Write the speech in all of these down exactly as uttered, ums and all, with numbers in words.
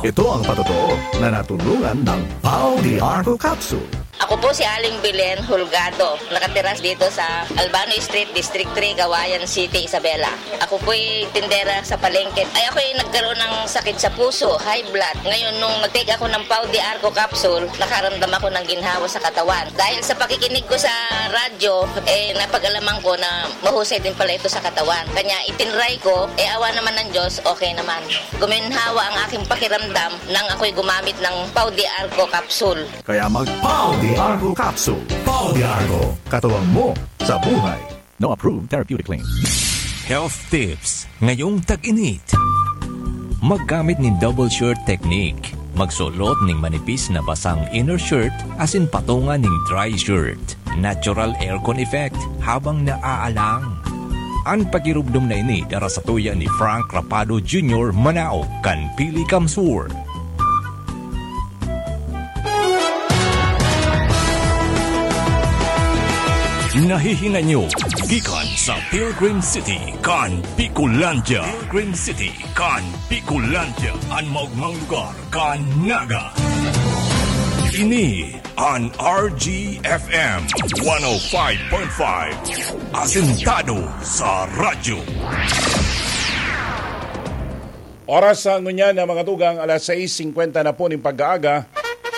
Ito ang patotoo na natulungan ng Pau de Arco Capsule. Ako po si Aling Belen Hulgado, nakatiras dito sa Albano Street, District three, Kawayan City, Isabela. Ako po ay tindera sa palengke. Ay ako ay nagkaroon ng sakit sa puso, high blood. Ngayon nung nag-take ako ng Pau de Arco Capsule, nakaramdam ako ng ginhawa sa katawan. Dahil sa pakikinig ko sa radyo, eh napag-alaman ko na mahusay din pala ito sa katawan. Kanya itinry ko, eh awa naman ng Diyos, okay naman. Guminhawa ang aking pakiramdam nang ako'y gumamit ng Pau de Arco Capsule. Kaya mag-Pau de Arco Capsule. Pau de Arco. Katuwang mo sa buhay. No approved therapeutic claim. Health tips ngayong tag-init. Maggamit ni double shirt technique. Magsulot ning manipis na basang inner shirt asin patungan ning dry shirt. Natural aircon effect habang naaalang. Ang pagirubdom na ini dara sa tuya ni Frank Rapado Junior Manao kan Pili Kamsur. Nahihinga nyo, gikan sa Pilgrim City, kan Bicolandia. Pilgrim City, kan Bicolandia. Ang maugmang lugar, kan Naga. Ini an R G F M one oh five point five. Asentado sa radyo. Oras sa ngunyan na mga tugang, alas sais singkwenta na po ng pag-aaga.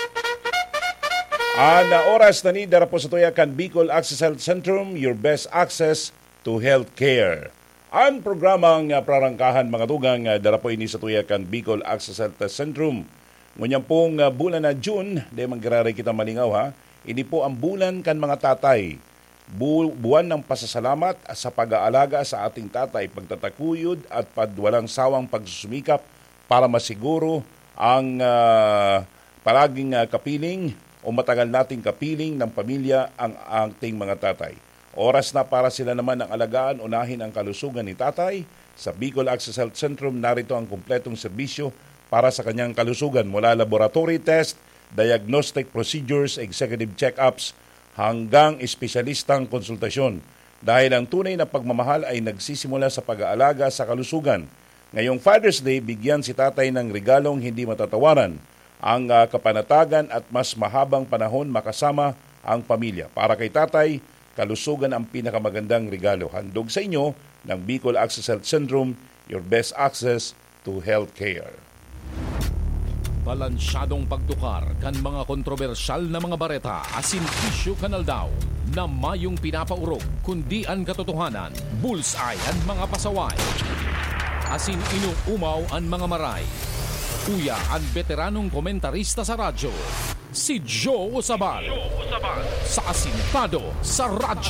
Ang oras na ni dara po sa tuya kan Bicol Access Health Centrum, your best access to health care. Ang programang uh, prarangkahan mga tugang uh, dara po ini sa tuya kan Bicol Access Health Centrum. Ngunyan pong uh, bulan na June, di magkararay kita malingaw ha, ini po ang bulan kan mga tatay. Bu- buwan ng pasasalamat sa pag-aalaga sa ating tatay, pagtatakuyod at padwalang sawang pagsusumikap para masiguro ang uh, palaging uh, kapiling o matagal nating kapiling ng pamilya ang ating mga tatay. Oras na para sila naman ang alagaan, unahin ang kalusugan ni tatay. Sa Bicol Access Health Centrum, narito ang kumpletong serbisyo para sa kanyang kalusugan mula laboratory test, diagnostic procedures, executive check-ups, hanggang espesyalistang konsultasyon. Dahil ang tunay na pagmamahal ay nagsisimula sa pag-aalaga sa kalusugan. Ngayong Father's Day, bigyan si tatay ng regalong hindi matatawaran, ang uh, kapanatagan at mas mahabang panahon makasama ang pamilya. Para kay tatay, kalusugan ang pinakamagandang regalo. Handog sa inyo ng Bicol Access Health Centrum, your best access to health care. Balansyadong pagtukar kan mga kontrobersyal na mga bareta asin issue kanal daw na mayong pinapaurog kundi ang katotohanan, bullseye ang mga pasaway. Asin inuumaw ang mga maray. Uya ang veteranong komentarista sa radyo, si Joe Osabal, sa Asintado sa Radyo.